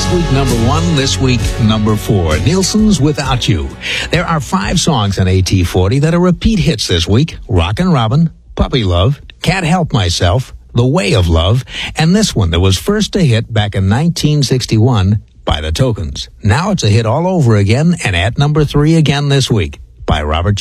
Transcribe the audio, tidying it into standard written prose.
Last week, number 1. This week, number 4. Nielsen's Without You. There are 5 songs on AT40 that are repeat hits this week. Rockin' Robin, Puppy Love, Can't Help Myself, The Way of Love, and this one that was first a hit back in 1961 by The Tokens. Now it's a hit all over again and at number 3 again this week by Robert